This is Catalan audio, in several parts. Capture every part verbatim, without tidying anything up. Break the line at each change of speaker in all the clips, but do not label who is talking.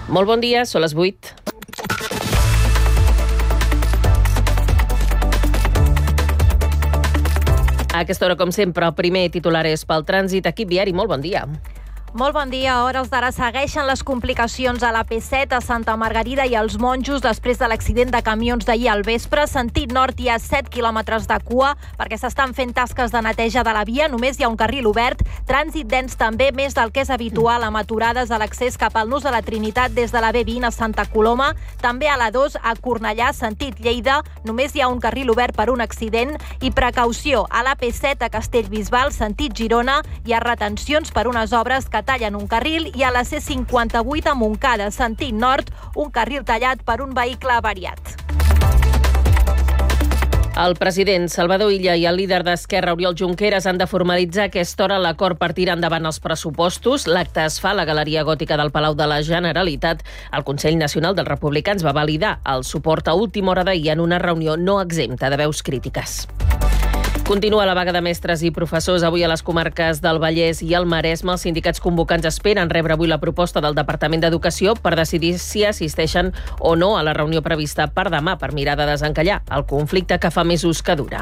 Molt bon dia, són les vuit. A aquesta hora, com sempre, el primer titular és pel trànsit. Equip viari, molt bon dia.
Molt bon dia. A hores d'ara segueixen les complicacions a la P set a Santa Margarida i als Monjos després de l'accident de camions d'ahir al vespre. Sentit nord hi ha set quilòmetres de cua perquè s'estan fent tasques de neteja de la via. Només hi ha un carril obert. Trànsit dens també, més del que és habitual, amb aturades a l'accés cap al Nus de la Trinitat des de la B vint a Santa Coloma. També a la dos a Cornellà, sentit Lleida. Només hi ha un carril obert per un accident. I precaució, a la P set a Castellbisbal, sentit Girona, hi ha retencions per unes obres que tallen un carril, i a la C cinquanta-vuit a Montcada, sentit nord, un carril tallat per un vehicle avariat.
El president Salvador Illa i el líder d'Esquerra, Oriol Junqueras, han de formalitzar a aquesta hora l'acord per tirar endavant els pressupostos. L'acte es fa a la Galeria Gòtica del Palau de la Generalitat. El Consell Nacional dels Republicans va validar el suport a última hora d'ahir en una reunió no exempta de veus crítiques. Continua la vaga de mestres i professors avui a les comarques del Vallès i el Maresme. Els sindicats convocants esperen rebre avui la proposta del Departament d'Educació per decidir si assisteixen o no a la reunió prevista per demà per mirar de desencallar el conflicte que fa mesos que dura.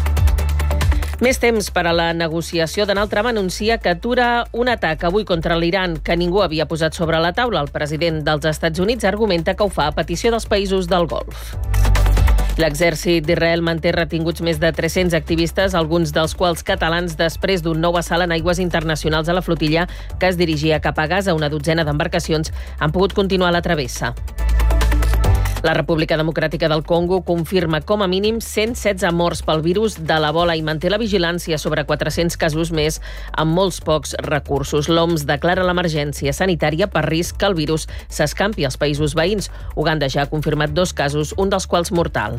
Més temps per a la negociació. Donald Trump anuncia que atura un atac avui contra l'Iran que ningú havia posat sobre la taula. El president dels Estats Units argumenta que ho fa a petició dels països del Golf. L'exèrcit d'Israel manté retinguts més de tres-cents activistes, alguns dels quals catalans, després d'un nou assalt en aigües internacionals a la flotilla que es dirigia cap a Gaza. Una dotzena d'embarcacions han pogut continuar la travessa. La República Democràtica del Congo confirma com a mínim cent setze morts pel virus de l'Ebola i manté la vigilància sobre quatre-cents casos més amb molts pocs recursos. L'O M S declara l'emergència sanitària per risc que el virus s'escampi als països veïns. Uganda ja ha confirmat dos casos, un dels quals mortal.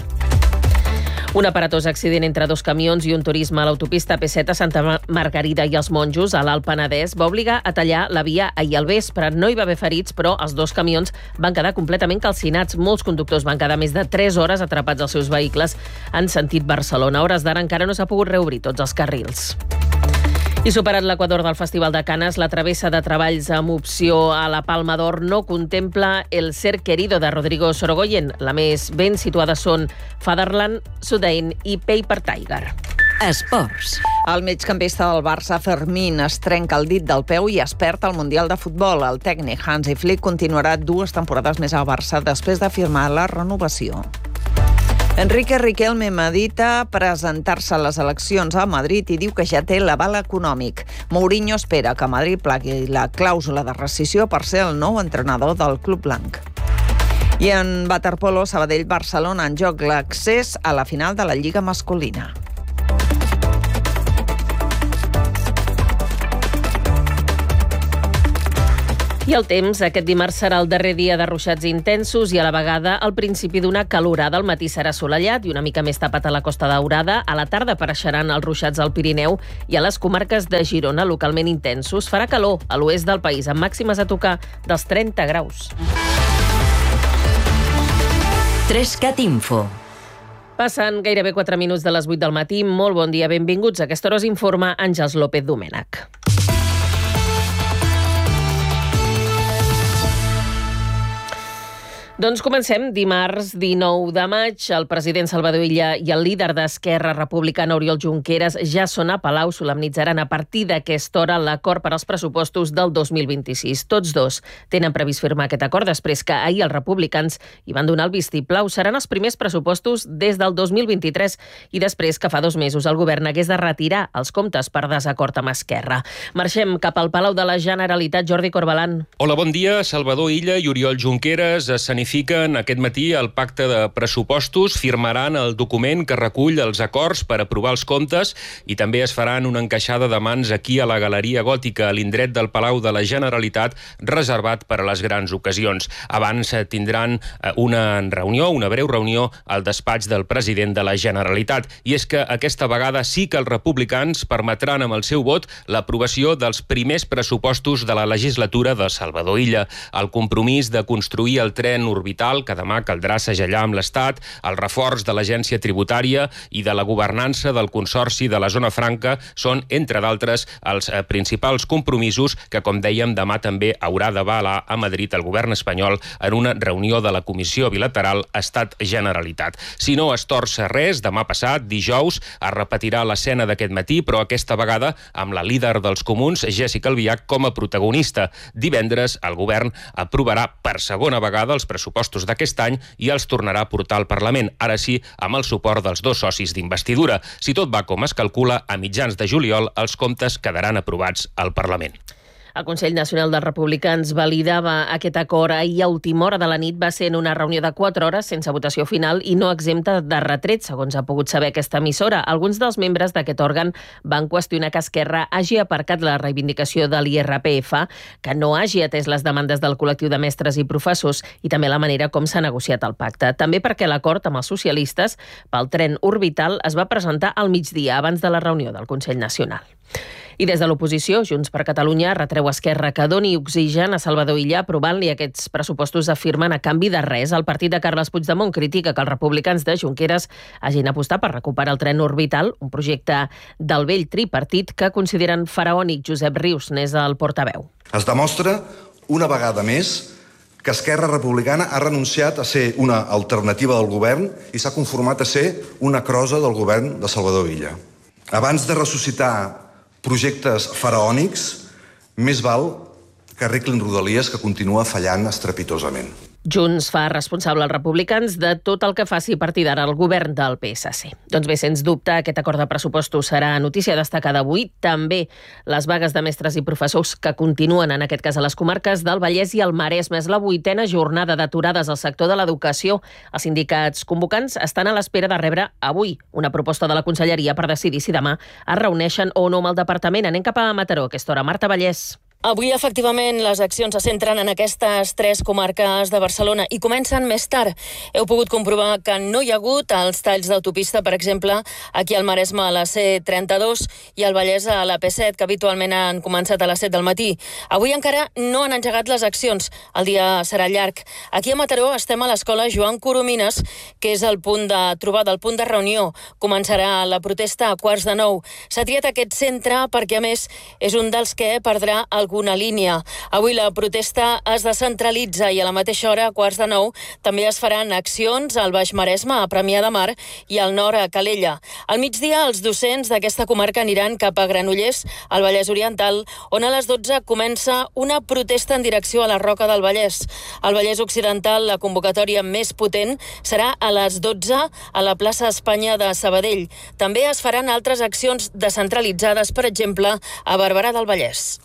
Un aparatós accident entre dos camions i un turisme a l'autopista P set a Santa Margarida i els Monjos, a l'Alt Penedès, va obligar a tallar la via ahir al vespre. No hi va haver ferits, però els dos camions van quedar completament calcinats. Molts conductors van quedar més de tres hores atrapats als seus vehicles en sentit Barcelona. A hores d'ara encara no s'ha pogut reobrir tots els carrils. I superat l'equador del Festival de Canes, la travessa de treballs amb opció a la Palma d'Or no contempla El Ser Querido de Rodrigo Sorogoyen. La més ben situada són Fatherland, Sudain i Paper Tiger.
Esports. El migcampista del Barça, Fermín, es trenca el dit del peu i es perd al Mundial de Futbol. El tècnic Hansi Flick continuarà dues temporades més al Barça després de firmar la renovació. Enrique Riquelme medita presentar-se a les eleccions a Madrid i diu que ja té l'aval econòmic. Mourinho espera que Madrid plagui la clàusula de rescissió per ser el nou entrenador del club blanc. I en waterpolo, Sabadell-Barcelona en joc l'accés a la final de la Lliga masculina.
I el temps, aquest dimarts serà el darrer dia de ruixats intensos i a la vegada el principi d'una calorada. Al matí serà assolellat i una mica més tapat a la Costa Daurada. A la tarda apareixeran els ruixats al Pirineu i a les comarques de Girona, localment intensos. Farà calor a l'oest del país, amb màximes a tocar dels trenta graus.
Trescat Info.
Passen gairebé quatre minuts de les vuit del matí. Molt bon dia, benvinguts. A aquesta hora us informa Àngels López Domènech. Doncs comencem. Dimarts dinou de maig, el president Salvador Illa i el líder d'Esquerra Republicana, Oriol Junqueras, ja són a Palau. Solemnitzaran a partir d'aquesta hora l'acord per als pressupostos del dos mil vint-i-sis. Tots dos tenen previst firmar aquest acord després que ahir els republicans hi van donar el vistiplau. Seran els primers pressupostos des del dos mil vint-i-tres i després que fa dos mesos el govern hagués de retirar els comptes per desacord amb Esquerra. Marxem cap al Palau de la Generalitat. Jordi Corbalan.
Hola, bon dia. Salvador Illa i Oriol Junqueras escenifiquen aquest matí el pacte de pressupostos, firmaran el document que recull els acords per aprovar els comptes i també es faran una encaixada de mans aquí a la Galeria Gòtica, a l'indret del Palau de la Generalitat, reservat per a les grans ocasions. Abans tindran una reunió, una breu reunió al despatx del president de la Generalitat. I és que aquesta vegada sí que els republicans permetran amb el seu vot l'aprovació dels primers pressupostos de la legislatura de Salvador Illa. El compromís de construir el tren orbital, que demà caldrà segellar amb l'Estat, el reforç de l'agència tributària i de la governança del Consorci de la Zona Franca són, entre d'altres, els eh, principals compromisos que, com dèiem, demà també haurà d'avalar a Madrid el govern espanyol en una reunió de la Comissió Bilateral Estat-Generalitat. Si no es torça res, demà passat, dijous, es repetirà l'escena d'aquest matí, però aquesta vegada amb la líder dels Comuns, Jéssica Albiach, com a protagonista. Divendres, el govern aprovarà per segona vegada els pressupostos d'aquest any i els tornarà a portar al Parlament, ara sí, amb el suport dels dos socis d'investidura. Si tot va com es calcula, a mitjans de juliol els comptes quedaran aprovats al Parlament.
El Consell Nacional dels Republicans validava aquest acord ahir a última hora de la nit. Va ser en una reunió de quatre hores sense votació final i no exempta de retrets, segons ha pogut saber aquesta emissora. Alguns dels membres d'aquest òrgan van qüestionar que Esquerra hagi aparcat la reivindicació de l'I R P F, que no hagi atès les demandes del col·lectiu de mestres i professors i també la manera com s'ha negociat el pacte. També perquè l'acord amb els socialistes pel tren orbital es va presentar al migdia abans de la reunió del Consell Nacional. I des de l'oposició, Junts per Catalunya retreu a Esquerra que doni oxigen a Salvador Illa aprovant-li aquests pressupostos afirmen a canvi de res. El partit de Carles Puigdemont critica que els republicans de Junqueras hagin apostat per recuperar el tren orbital, un projecte del vell tripartit que consideren faraònic. Josep Rius n'és el portaveu.
Es demostra una vegada més que Esquerra Republicana ha renunciat a ser una alternativa del govern i s'ha conformat a ser una crosa del govern de Salvador Illa. Abans de ressuscitar projectes faraònics, més val que arreglin Rodalies, que continua fallant estrepitosament.
Junts fa responsable als republicans de tot el que faci a partir d'ara el govern del P S C. Doncs bé, sens dubte, aquest acord de pressupostos serà notícia destacada avui. També les vagues de mestres i professors que continuen, en aquest cas a les comarques del Vallès i el Maresme. És la vuitena jornada d'aturades al sector de l'educació. Els sindicats convocants estan a l'espera de rebre avui una proposta de la Conselleria per decidir si demà es reuneixen o no amb el departament. Anem cap a Mataró, a aquesta hora. Marta Vallès.
Avui, efectivament, les accions se centren en aquestes tres comarques de Barcelona i comencen més tard. Heu pogut comprovar que no hi ha hagut els talls d'autopista, per exemple, aquí al Maresme a la C trenta-dos i al Vallès a la P set, que habitualment han començat a les set del matí. Avui encara no han engegat les accions. El dia serà llarg. Aquí a Mataró estem a l'escola Joan Coromines, que és el punt de trobada, el punt de reunió. Començarà la protesta a quarts de nou. S'ha triat aquest centre perquè, a més, és un dels que perdrà el una línia. Avui la protesta es descentralitza i a la mateixa hora, a quarts de nou, també es faran accions al Baix Maresme, a Premià de Mar, i al nord, a Calella. Al migdia, els docents d'aquesta comarca aniran cap a Granollers, al Vallès Oriental, on a les dotze comença una protesta en direcció a la Roca del Vallès. Al Vallès Occidental, la convocatòria més potent serà a les dotze a la plaça Espanya de Sabadell. També es faran altres accions descentralitzades, per exemple, a Barberà del Vallès.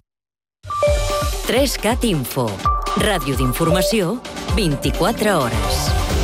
tres cat Info. Ràdio d'informació, vint-i-quatre hores.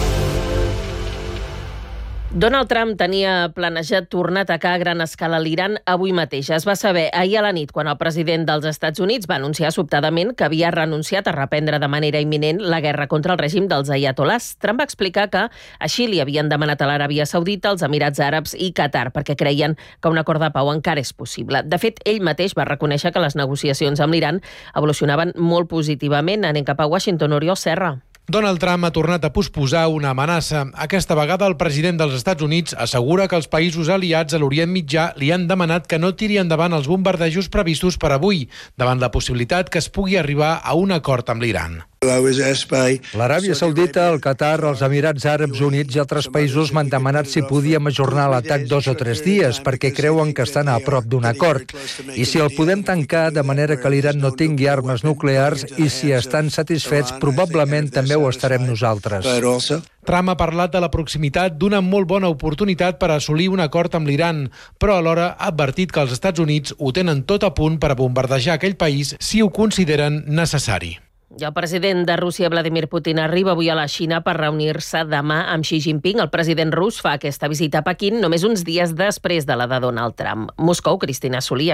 Donald Trump tenia planejat tornar a atacar a gran escala l'Iran avui mateix. Es va saber ahir a la nit quan el president dels Estats Units va anunciar sobtadament que havia renunciat a reprendre de manera imminent la guerra contra el règim dels aiatolars. Trump va explicar que així li havien demanat a l'Aràbia Saudita, els Emirats Àrabs i Qatar, perquè creien que un acord de pau encara és possible. De fet, ell mateix va reconèixer que les negociacions amb l'Iran evolucionaven molt positivament. Anem cap a Washington, Oriol Serra.
Donald Trump ha tornat a posposar una amenaça. Aquesta vegada el president dels Estats Units assegura que els països aliats a l'Orient Mitjà li han demanat que no tiri endavant els bombardejos previstos per avui, davant la possibilitat que es pugui arribar a un acord amb l'Iran.
L'Aràbia Saudita, el Qatar, els Emirats Àrabs Units i altres països m'han demanat si podíem ajornar l'atac dos o tres dies perquè creuen que estan a prop d'un acord. I si el podem tancar de manera que l'Iran no tingui armes nuclears i si estan satisfets, probablement també ho estarem nosaltres.
Trump ha parlat de la proximitat d'una molt bona oportunitat per assolir un acord amb l'Iran, però alhora ha advertit que els Estats Units ho tenen tot a punt per a bombardejar aquell país si ho consideren necessari.
I el president de Rússia, Vladimir Putin, arriba avui a la Xina per reunir-se demà amb Xi Jinping. El president rus fa aquesta visita a Pequín només uns dies després de la de Donald Trump. Moscou, Cristina Solies.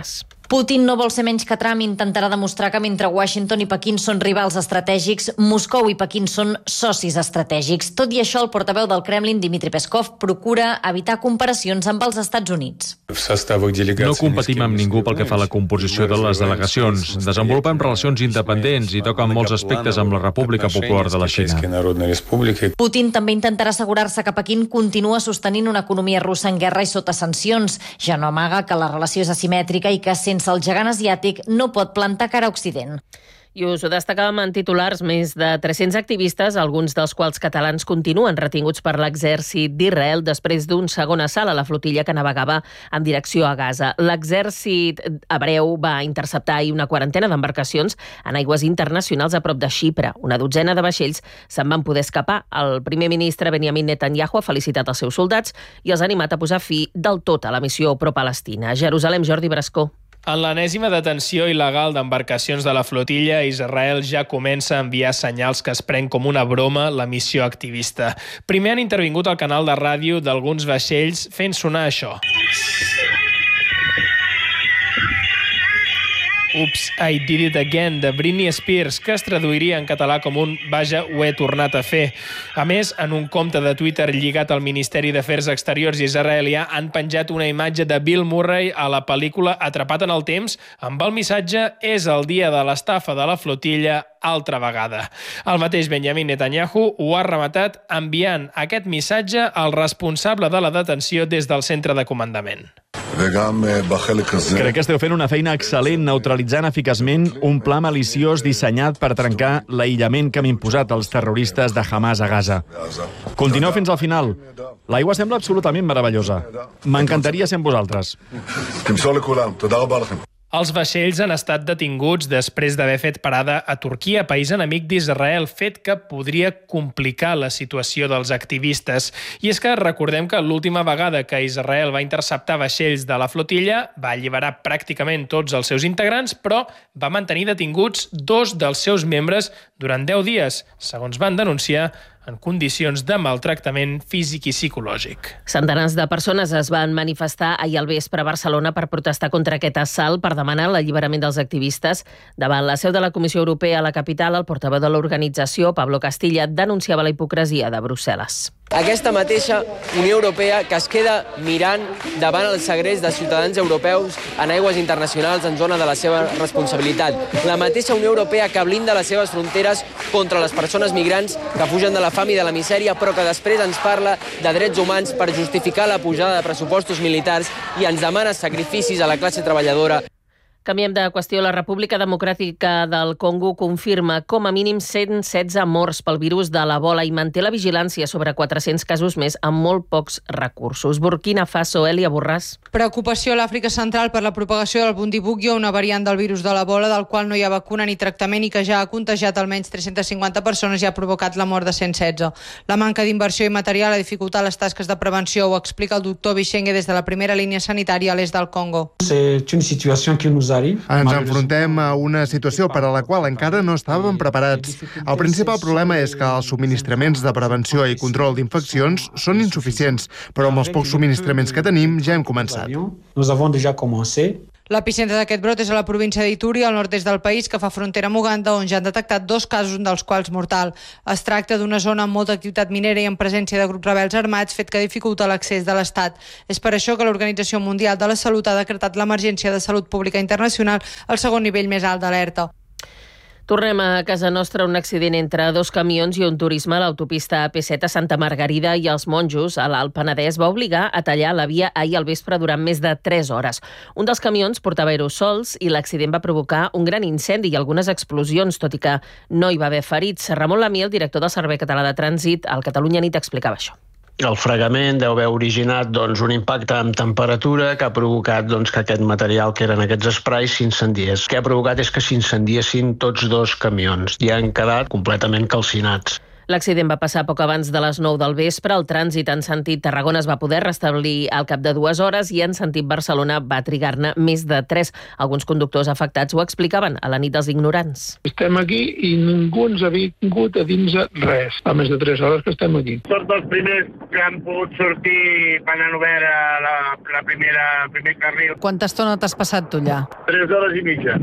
Putin no vol ser menys que Trump i intentarà demostrar que mentre Washington i Pequín són rivals estratègics, Moscou i Pequín són socis estratègics. Tot i això, el portaveu del Kremlin, Dmitry Peskov, procura evitar comparacions amb els Estats Units.
No competim amb ningú pel que fa a la composició de les delegacions. Desenvolupem relacions independents i toquen molts aspectes amb la República Popular de la Xina.
Putin també intentarà assegurar-se que Pequín continua sostenint una economia russa en guerra i sota sancions. Ja no amaga que la relació és asimètrica i que sense el gegant asiàtic no pot plantar cara a Occident.
I us ho destacàvem en titulars, més de tres-cents activistes, alguns dels quals catalans, continuen retinguts per l'exèrcit d'Israel després d'un segon assalt a la flotilla que navegava en direcció a Gaza. L'exèrcit hebreu va interceptar ahir una quarantena d'embarcacions en aigües internacionals a prop de Xipre. Una dotzena de vaixells se'n van poder escapar. El primer ministre Benjamin Netanyahu ha felicitat els seus soldats i els ha animat a posar fi del tot a la missió pro-palestina. A Jerusalem, Jordi Brascó.
En l'enèsima detenció il·legal d'embarcacions de la flotilla, Israel ja comença a enviar senyals que es pren com una broma la missió activista. Primer han intervingut al canal de ràdio d'alguns vaixells fent sonar això. Oops, I Did It Again, de Britney Spears, que es traduiria en català com un vaja, ho he tornat a fer. A més, en un compte de Twitter lligat al Ministeri d'Afers Exteriors israelià han penjat una imatge de Bill Murray a la pel·lícula Atrapat en el temps amb el missatge «És el dia de l'estafa de la flotilla altra vegada». El mateix Benjamin Netanyahu ho ha rematat enviant aquest missatge al responsable de la detenció des del centre de comandament.
Crec que esteu fent una feina excel·lent neutralitzant eficaçment un pla maliciós dissenyat per trencar l'aïllament que han imposat els terroristes de Hamas a Gaza. Continueu fins al final. L'aigua sembla absolutament meravellosa. M'encantaria ser amb vosaltres.
Els vaixells han estat detinguts després d'haver fet parada a Turquia, país enemic d'Israel, fet que podria complicar la situació dels activistes. I és que recordem que l'última vegada que Israel va interceptar vaixells de la flotilla va alliberar pràcticament tots els seus integrants, però va mantenir detinguts dos dels seus membres durant deu dies, segons van denunciar, en condicions de maltractament físic i psicològic.
Centenars de persones es van manifestar ahir al vespre a Barcelona per protestar contra aquest assalt, per demanar l'alliberament dels activistes. Davant la seu de la Comissió Europea a la capital, el portaveu de l'organització, Pablo Castilla, denunciava la hipocresia de Brussel·les.
Aquesta mateixa Unió Europea que es queda mirant davant el segrest de ciutadans europeus en aigües internacionals en zona de la seva responsabilitat. La mateixa Unió Europea que blinda les seves fronteres contra les persones migrants que fugen de la fam i de la misèria, però que després ens parla de drets humans per justificar la pujada de pressupostos militars i ens demana sacrificis a la classe treballadora.
Canviem de qüestió. La República Democràtica del Congo confirma com a mínim cent setze morts pel virus de l'Ebola i manté la vigilància sobre quatre-cents casos més amb molt pocs recursos. Burkina Faso, Elia Borràs.
Preocupació a l'Àfrica Central per la propagació del Bundibugyo, una variant del virus de l'Ebola del qual no hi ha vacuna ni tractament i que ja ha contagiat almenys tres-centes cinquanta persones i ha provocat la mort de cent setze. La manca d'inversió i material ha dificultat les tasques de prevenció, ho explica el doctor Bichenge des de la primera línia sanitària a l'est del Congo.
C'est une situation qui nous
Ens enfrontem a una situació per a la qual encara no estàvem preparats. El principal problema és que els subministraments de prevenció i control d'infeccions són insuficients, però amb els pocs subministraments que tenim ja hem començat.
Nous avons déjà commencé.
L'epicentre d'aquest brot és a la província d'Ituri, al nord-est del país, que fa frontera amb Uganda, on ja han detectat dos casos, un dels quals mortal. Es tracta d'una zona amb molta activitat minera i en presència de grups rebels armats, fet que dificulta l'accés de l'Estat. És per això que l'Organització Mundial de la Salut ha decretat l'emergència de salut pública internacional al segon nivell més alt d'alerta.
Tornem a casa nostra. Un accident entre dos camions i un turisme a l'autopista A P set a Santa Margarida i els Monjos, a l'Alt Penedès, va obligar a tallar la via ahir al vespre durant més de tres hores. Un dels camions portava aerosols i l'accident va provocar un gran incendi i algunes explosions, tot i que no hi va haver ferits. Ramon Lamí, el director del Servei Català de Trànsit, al Catalunya Nit, explicava això.
El fregament deu haver originat doncs, un impacte amb temperatura que ha provocat doncs, que aquest material que eren aquests esprais s'incendiés. El que ha provocat és que s'incendiessin tots dos camions i han quedat completament calcinats.
L'accident va passar poc abans de les nou del vespre. El trànsit en sentit Tarragona es va poder restablir al cap de dues hores i en sentit Barcelona va trigar-ne més de tres. Alguns conductors afectats ho explicaven a la nit dels ignorants.
Estem aquí i ningú ens ha vingut a dir res. Fa més de tres hores que estem aquí.
Tots els primers que han pogut sortir van anar obert a la, la primera, el primer carril.
Quanta estona t'has passat tu allà?
Tres hores i mitja.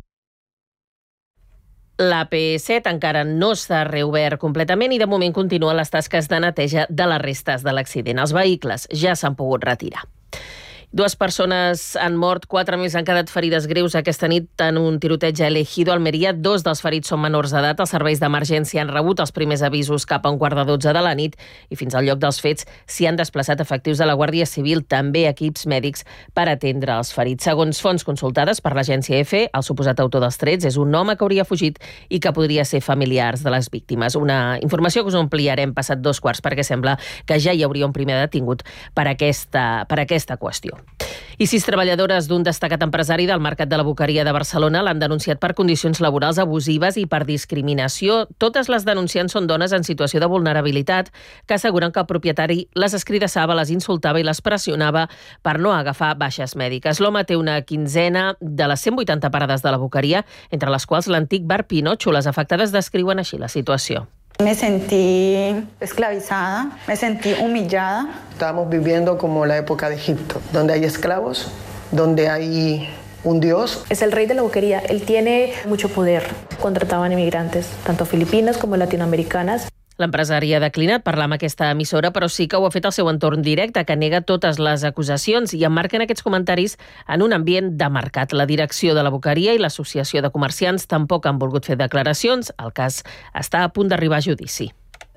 La P set encara no s'ha reobert completament i de moment continuen les tasques de neteja de les restes de l'accident. Els vehicles ja s'han pogut retirar. Dues persones han mort, quatre més han quedat ferides greus aquesta nit en un tiroteig a El Ejido, Almeria. Dos dels ferits són menors d'edat. Els serveis d'emergència han rebut els primers avisos cap a un quart de dotze de la nit i fins al lloc dels fets s'hi han desplaçat efectius de la Guàrdia Civil, també equips mèdics per atendre els ferits. Segons fonts consultades per l'agència EFE, el suposat autor dels trets és un home que hauria fugit i que podria ser familiars de les víctimes. Una informació que us ampliarem passat dos quarts perquè sembla que ja hi hauria un primer detingut per aquesta, per aquesta qüestió. I sis treballadores d'un destacat empresari del Mercat de la Boqueria de Barcelona l'han denunciat per condicions laborals abusives i per discriminació. Totes les denunciants són dones en situació de vulnerabilitat que asseguren que el propietari les escridassava, les insultava i les pressionava per no agafar baixes mèdiques. L'home té una quinzena de les cent vuitanta parades de la Boqueria, entre les quals l'antic bar Pinocho. Les afectades descriuen així la situació.
Me sentí esclavizada, me sentí humillada.
Estábamos viviendo como la época de Egipto, donde hay esclavos, donde hay un dios.
Es el rey de la boquería, él tiene mucho poder. Contrataban inmigrantes, tanto filipinas como latinoamericanas.
L'empresari ha declinat parlar amb aquesta emissora, però sí que ho ha fet al seu entorn directe, que nega totes les acusacions i emmarquen aquests comentaris en un ambient de mercat. La direcció de la Boqueria i l'Associació de Comerciants tampoc han volgut fer declaracions. El cas està a punt d'arribar a judici.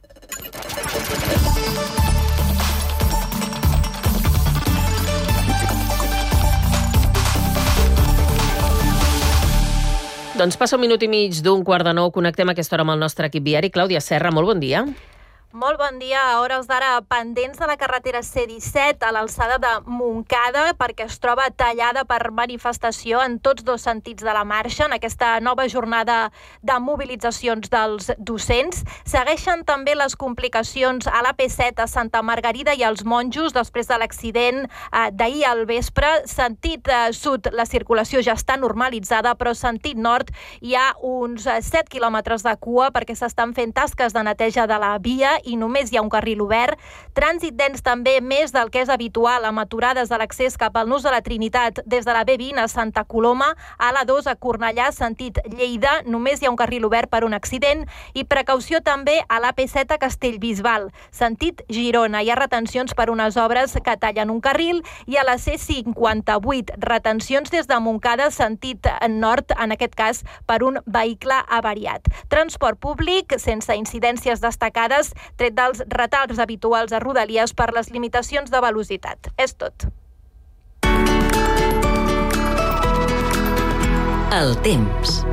Doncs passa un minut i mig d'un quart de nou. Connectem a aquesta hora amb el nostre equip viari. Clàudia Serra, molt bon dia.
Molt bon dia. A hores d'ara pendents de la carretera C disset a l'alçada de Montcada perquè es troba tallada per manifestació en tots dos sentits de la marxa en aquesta nova jornada de mobilitzacions dels docents. Segueixen també les complicacions a la P set a Santa Margarida i als Monjos després de l'accident eh, d'ahir al vespre. Sentit eh, sud la circulació ja està normalitzada, però sentit nord hi ha uns set quilòmetres de cua perquè s'estan fent tasques de neteja de la via i només hi ha un carril obert. Trànsit dens també més del que és habitual amb aturades a l'accés cap al Nus de la Trinitat des de la B vint a Santa Coloma, a la dos a Cornellà, sentit Lleida, només hi ha un carril obert per un accident i precaució també a la P set a Castellbisbal, sentit Girona. Hi ha retencions per unes obres que tallen un carril i a la C cinquanta-vuit retencions des de Montcada, sentit nord, en aquest cas per un vehicle avariat. Transport públic sense incidències destacades, tret dels retards habituals a Rodalies per les limitacions de velocitat. És tot.
El temps.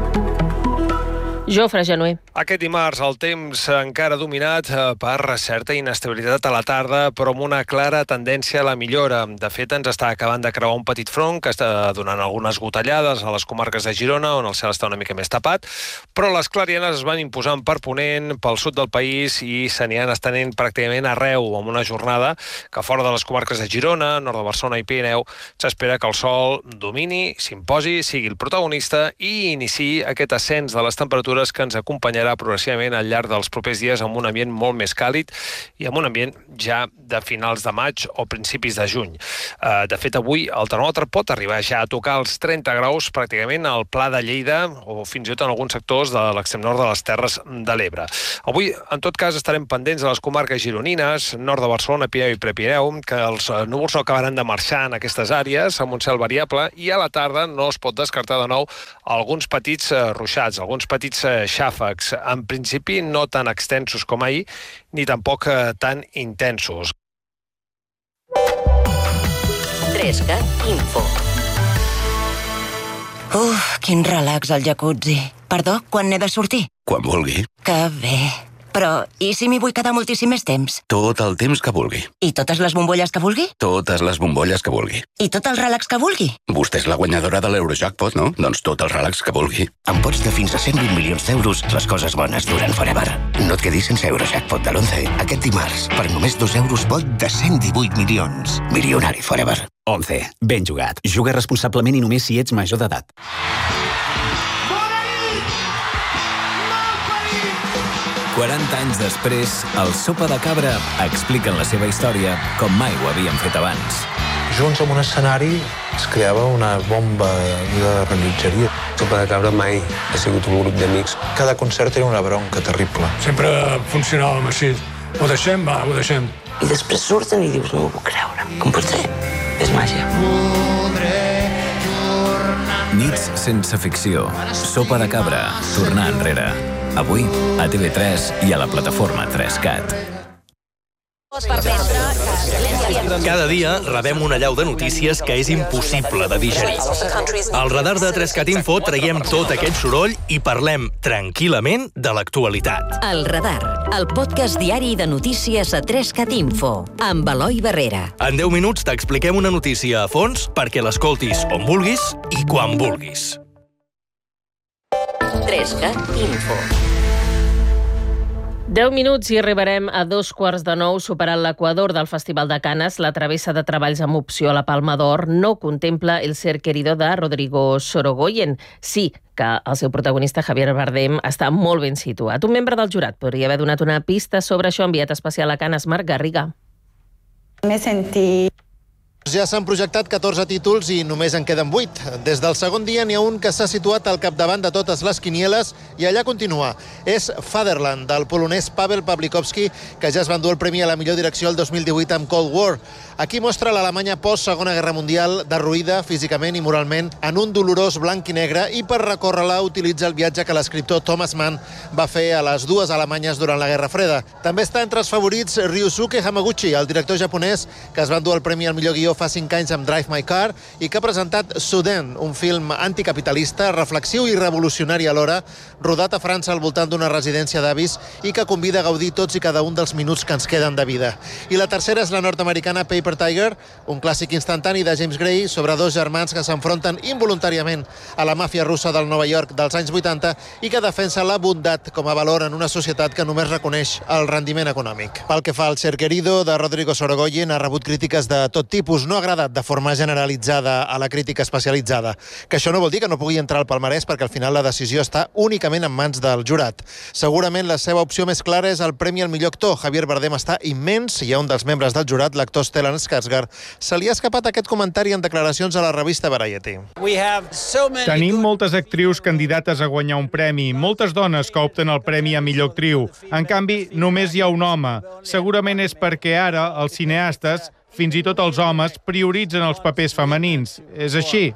Jofre Genuer.
Aquest dimarts el temps encara dominat per certa inestabilitat a la tarda, però amb una clara tendència a la millora. De fet, ens està acabant de creuar un petit front que està donant algunes gotellades a les comarques de Girona, on el cel està una mica més tapat, però les clarianes es van imposant per ponent, pel sud del país, i se n'hi han estenent pràcticament arreu, amb una jornada que fora de les comarques de Girona, nord de Barcelona i Pirineu, s'espera que el sol domini, s'imposi, sigui el protagonista i iniciï aquest ascens de les temperatures que ens acompanyarà progressivament al llarg dels propers dies amb un ambient molt més càlid i amb un ambient ja de finals de maig o principis de juny. De fet, avui el termòmetre pot arribar ja a tocar els trenta graus pràcticament al Pla de Lleida o fins i tot en alguns sectors de l'extrem nord de les Terres de l'Ebre. Avui, en tot cas, estarem pendents de les comarques gironines, nord de Barcelona, Pirineu i Prepirineu, que els núvols no acabaran de marxar en aquestes àrees amb un cel variable i a la tarda no es pot descartar de nou alguns petits ruixats, alguns petits xàfecs, en principi no tan extensos com ahir, ni tampoc tan intensos.
tres cat Info.
Uf, quin relax al jacuzzi. Perdó, quan n'he de sortir?
Quan vulgui.
Que bé.
Però i si m'hi vull quedar moltíssim més temps?
Tot el temps que vulgui.
I totes les bombolles que vulgui?
Totes les bombolles que vulgui.
I tot el relax que vulgui?
Vostè és la guanyadora de l'Eurojackpot, no? Doncs tot el relax que vulgui.
Amb pots de fins a cent vint milions d'euros, les coses bones duren forever. No et quedis sense Eurojackpot de l'onze aquest dimarts. Per només dos euros pot de cent divuit milions. Milionari forever.
onze. Ben jugat. Juga responsablement i només si ets major d'edat.
quaranta anys després, el Sopa de Cabra expliquen la seva història com mai ho havien fet abans.
Junts en un escenari es creava una bomba de rellotgeria.
Sopa de Cabra mai ha sigut un grup d'amics.
Cada concert era una bronca terrible.
Sempre funcionàvem així. Ho deixem, va, ho deixem.
I després surten i dius, no ho puc creure. Com pot ser? És màgia.
Nits sense ficció. Sopa de Cabra. Tornar enrere. Avui, a T V tres i a la plataforma tres cat.
Cada dia rebem una allau de notícies que és impossible de digerir. Al radar de tres cat Info traiem tot aquest soroll i parlem tranquil·lament de l'actualitat.
El Radar, el podcast diari de notícies a tres cat Info, amb Eloi Barrera.
En deu minuts t'expliquem una notícia a fons perquè l'escoltis on vulguis i quan vulguis.
tres cat Info.
deu minuts i arribarem a dos quarts de nou. Superant l'equador del Festival de Canes, la travessa de treballs amb opció a la Palma d'Or no contempla El ser querido de Rodrigo Sorogoyen. Sí que el seu protagonista, Javier Bardem, està molt ben situat. Un membre del jurat podria haver donat una pista sobre això. Enviat especial a Canes, Marc Garriga.
Me sentí...
Ja s'han projectat catorze títols i només en queden vuit. Des del segon dia n'hi ha un que s'ha situat al capdavant de totes les quinieles i allà continua. És Fatherland, del polonès Pavel Pawlikowski, que ja es va endur el premi a la millor direcció el dos mil divuit amb Cold War. Aquí mostra l'Alemanya post-Segona Guerra Mundial, derruïda físicament i moralment, en un dolorós blanc i negre, i per recórrer-la utilitza el viatge que l'escriptor Thomas Mann va fer a les dues Alemanyes durant la Guerra Freda. També està entre els favorits Ryusuke Hamaguchi, el director japonès que es va endur el premi al millor guió fa cinc anys amb Drive My Car i que ha presentat Suden, un film anticapitalista, reflexiu i revolucionari alhora, rodat a França al voltant d'una residència d'avis i que convida a gaudir tots i cada un dels minuts que ens queden de vida. I la tercera és la nord-americana Paper Tiger, un clàssic instantani de James Gray sobre dos germans que s'enfronten involuntàriament a la màfia russa del Nova York dels anys vuitanta i que defensa la bondat com a valor en una societat que només reconeix el rendiment econòmic. Pel que fa al Ser querido de Rodrigo Sorogoyen, ha rebut crítiques de tot tipus. No ha agradat de forma generalitzada a la crítica especialitzada, que això no vol dir que no pugui entrar al palmarès perquè al final la decisió està únicament en mans del jurat. Segurament la seva opció més clara és el premi al millor actor. Javier Bardem està immens i a un dels membres del jurat, l'actor Stellan Skarsgård, se li ha escapat aquest comentari en declaracions a la revista Variety.
Tenim moltes actrius candidates a guanyar un premi, moltes dones que opten el premi a millor actriu. En canvi, només hi ha un home. Segurament és perquè ara els cineastes, fins i tot els homes, prioritzen els papers femenins. És així.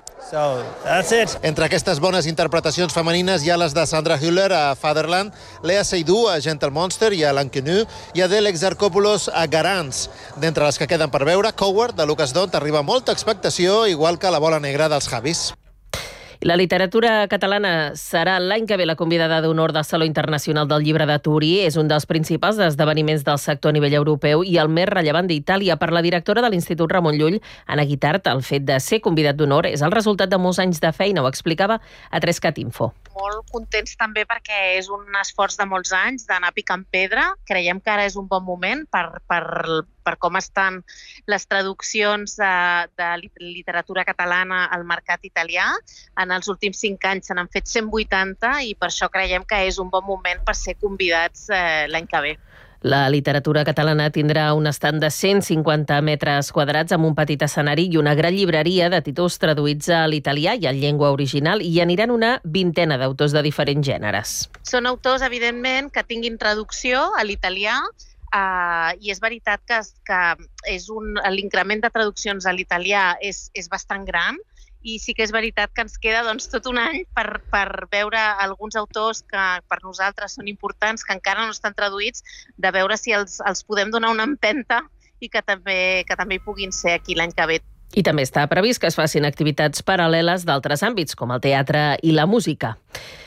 Entre aquestes bones interpretacions femenines hi ha les de Sandra Hüller a Fatherland, Lea Seydoux a Gentle Monster i a L'Inconnu, i Adele Exarchopoulos a Garants. D'entre les que queden per veure, Coward, de Lucas Dont, arriba molta expectació, igual que La bola negra dels Javis.
La literatura catalana serà l'any que ve la convidada d'honor del Saló Internacional del Llibre de Turí. És un dels principals esdeveniments del sector a nivell europeu i el més rellevant d'Itàlia. Per la directora de l'Institut Ramon Llull, Anna Guitart, el fet de ser convidat d'honor és el resultat de molts anys de feina. Ho explicava a tres cat Info.
Molt contents també perquè és un esforç de molts anys d'anar picant pedra. Creiem que ara és un bon moment per, per, per com estan les traduccions de, de literatura catalana al mercat italià. En els últims cinc anys se n'han fet cent vuitanta i per això creiem que és un bon moment per ser convidats eh, l'any que ve.
La literatura catalana tindrà un estand de cent cinquanta metres quadrats amb un petit escenari i una gran llibreria de títols traduïts a l'italià i en llengua original, i aniran una vintena d'autors de diferents gèneres.
Són autors, evidentment, que tinguin traducció a l'italià, Uh, i és veritat que, que és un, l'increment de traduccions a l'italià és, és bastant gran, i sí que és veritat que ens queda doncs, tot un any per, per veure alguns autors que per nosaltres són importants, que encara no estan traduïts, de veure si els, els podem donar una empenta i que també, que també hi puguin ser aquí l'any que ve.
I també està previst que es facin activitats paral·leles d'altres àmbits, com el teatre i la música.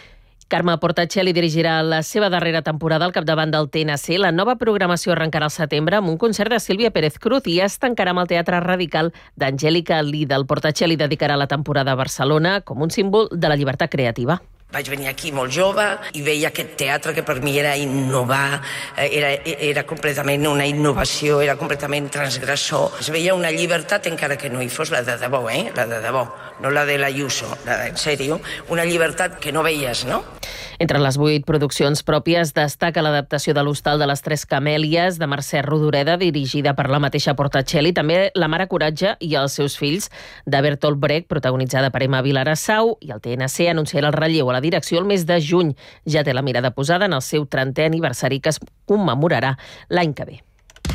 Carme Portacelli dirigirà la seva darrera temporada al capdavant del T N C. La nova programació arrencarà al setembre amb un concert de Sílvia Pérez Cruz i es tancarà amb el Teatre Radical d'Angèlica Lidl. Portacelli dedicarà la temporada a Barcelona com un símbol de la llibertat creativa.
Vaig venir aquí molt jove i veia aquest teatre que per mi era innovar, era, era completament una innovació, era completament transgressor. Es veia una llibertat, encara que no hi fos la de debò, eh? la de debò, no la de l'Ayuso, la de, en sèrio, una llibertat que no veies, no?
Entre les vuit produccions pròpies destaca l'adaptació de l'Hostal de les Tres Camèlies de Mercè Rodoreda, dirigida per la mateixa Portacelli, també La mare Coratge i els seus fills, de Bertolt Brecht, protagonitzada per Emma Vilarassau, i el T N C anunciarà el relleu a la direcció el mes de juny. Ja té la mirada posada en el seu trentè aniversari que es commemorarà l'any que ve.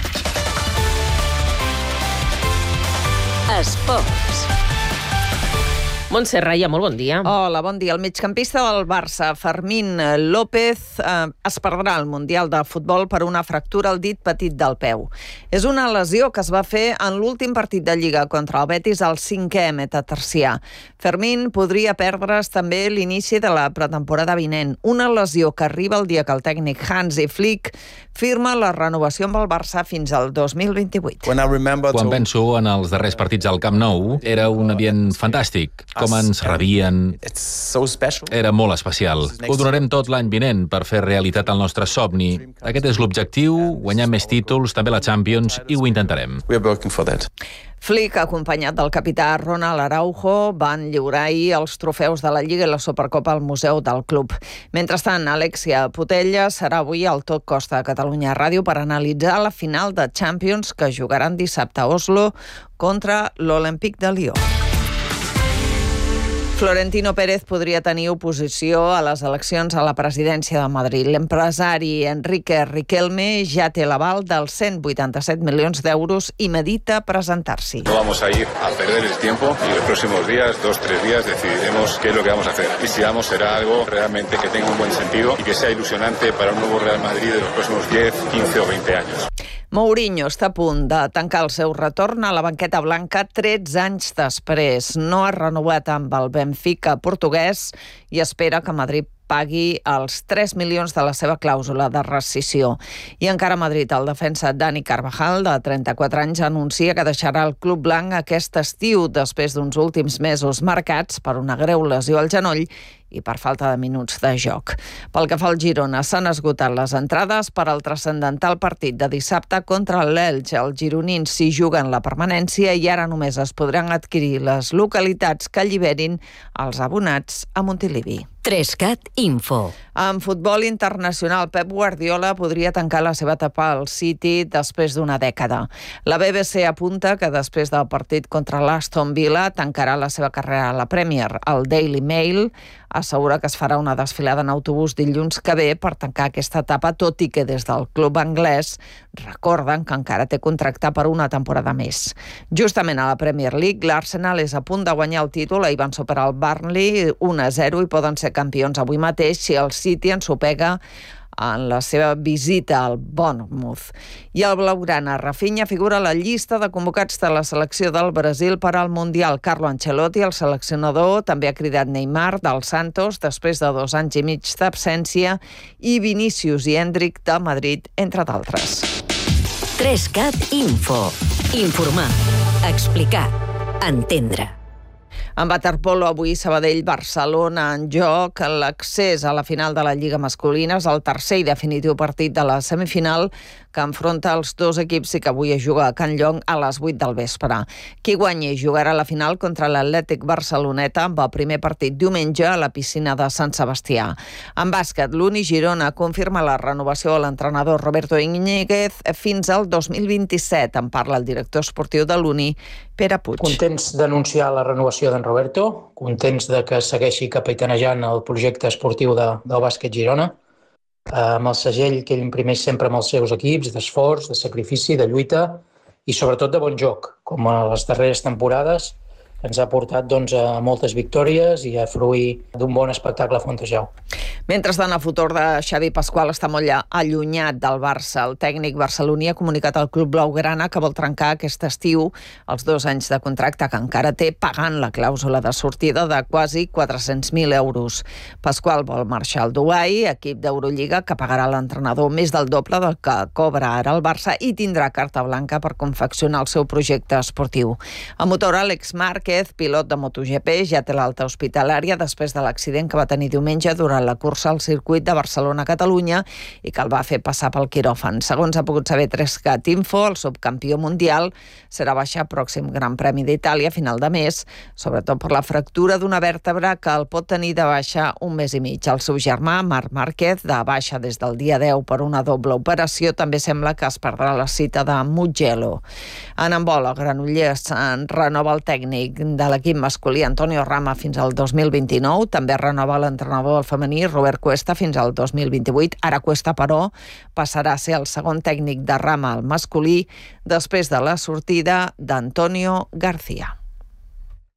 Esports.
Montse Raya, molt bon dia.
Hola, bon dia. El migcampista del Barça, Fermín López, eh, es perdrà el Mundial de Futbol per una fractura al dit petit del peu. És una lesió que es va fer en l'últim partit de Lliga contra el Betis al cinquè metatarsià. Fermín podria perdre's també l'inici de la pretemporada vinent. Una lesió que arriba el dia que el tècnic Hansi Flick firma la renovació amb el Barça fins al dos mil vint-i-vuit.
Quan penso en els darrers partits al Camp Nou, era un ambient fantàstic. Com ens rebien. Era molt especial. Ho donarem tot l'any vinent per fer realitat el nostre somni. Aquest és l'objectiu, guanyar més títols, també la Champions, i ho intentarem.
Flick, acompanyat del capità Ronald Araujo, van lliurar ahir els trofeus de la Lliga i la Supercopa al Museu del Club. Mentrestant, Alexia Putella serà avui al Tot Costa de Catalunya Ràdio per analitzar la final de Champions que jugaran dissabte a Oslo contra l'Olympique de Lió. Florentino Pérez podria tenir oposició a les eleccions a la presidència de Madrid. L'empresari Enrique Riquelme ja té l'aval dels cent vuitanta-set milions d'euros i medita presentar-s'hi.
No vamos a ir a perder el tiempo y los próximos días, dos, tres días, decidiremos qué es lo que vamos a hacer. Y si vamos, será algo realmente que tenga un buen sentido y que sea ilusionante para un nuevo Real Madrid de los próximos diez, quince o veinte años.
Mourinho està a punt de tancar el seu retorn a la banqueta blanca tretze anys després. No ha renovat amb el Benfica portuguès i espera que Madrid pagui els tres milions de la seva clàusula de rescissió. I encara a Madrid, el defensa Dani Carvajal, de trenta-quatre anys, anuncia que deixarà el club blanc aquest estiu després d'uns últims mesos marcats per una greu lesió al genoll i per falta de minuts de joc. Pel que fa al Girona, s'han esgotat les entrades per al transcendental partit de dissabte contra l'Elx. Els gironins s'hi juguen la permanència i ara només es podran adquirir les localitats que alliberin els abonats a Montilivi.
Trescat Info.
En futbol internacional, Pep Guardiola podria tancar la seva etapa al City després d'una dècada. La B B C apunta que després del partit contra l'Aston Villa tancarà la seva carrera a la Premier. El Daily Mail assegura que es farà una desfilada en autobús dilluns que ve per tancar aquesta etapa, tot i que des del club anglès recorden que encara té contracte per una temporada més. Justament a la Premier League, l'Arsenal és a punt de guanyar el títol. Ahir van superar el Burnley un a zero i poden ser campions avui mateix si el City ensopega en la seva visita al Bournemouth. I el blaugrana Rafinha figura a la llista de convocats de la selecció del Brasil per al Mundial. Carlo Ancelotti, el seleccionador, també ha cridat Neymar del Santos després de dos anys i mig d'absència i Vinícius i Endrick de Madrid, entre d'altres.
Trescat Info. Informar, explicar, entendre.
En waterpolo, avui Sabadell-Barcelona en joc. L'accés a la final de la Lliga masculina és el tercer i definitiu partit de la semifinal que enfronta els dos equips i que avui es juga a Can Llong a les vuit del vespre. Qui guanyi jugarà la final contra l'Atlètic Barceloneta amb el primer partit diumenge a la piscina de Sant Sebastià. En bàsquet, l'Uni Girona confirma la renovació de l'entrenador Roberto Íñiguez fins al dos mil vint-i-set. En parla el director esportiu de l'Uni, Pere Puig.
Contents d'anunciar la renovació d'en Roberto, contents de que segueixi capitanejant el projecte esportiu de, del bàsquet Girona, amb el segell que ell imprimeix sempre amb els seus equips, d'esforç, de sacrifici, de lluita i sobretot de bon joc, com a les darreres temporades, ens ha portat doncs, a moltes victòries i a fruir d'un bon espectacle a Fontejau.
Mentrestant, el futur de Xavi Pasqual està molt allunyat del Barça. El tècnic barceloní ha comunicat al club blaugrana que vol trencar aquest estiu els dos anys de contracte que encara té, pagant la clàusula de sortida de quasi quatre-cents mil euros. Pasqual vol marxar al Dubai, equip d'Eurolliga que pagarà l'entrenador més del doble del que cobra ara el Barça i tindrà carta blanca per confeccionar el seu projecte esportiu. A motor, Àlex Márquez, pilot de MotoGP, ja té l'alta hospitalària després de l'accident que va tenir diumenge durant la cursa al circuit de Barcelona-Catalunya i que el va fer passar pel quiròfan. Segons ha pogut saber tres cat info, el subcampió mundial serà baixar pròxim Gran Premi d'Itàlia a final de mes, sobretot per la fractura d'una vèrtebra que el pot tenir de baixa un mes i mig. El seu germà, Marc Márquez, de baixa des del dia deu per una doble operació, també sembla que es perdrà la cita de Mugello. En handbol, el Granollers en renova el tècnic de l'equip masculí Antonio Rama fins al dos mil vint-i-nou, també renova l'entrenador del femení Robert Cuesta fins al dos mil vint-i-vuit. Ara Cuesta, però, passarà a ser el segon tècnic de Rama al masculí després de la sortida d'Antonio García.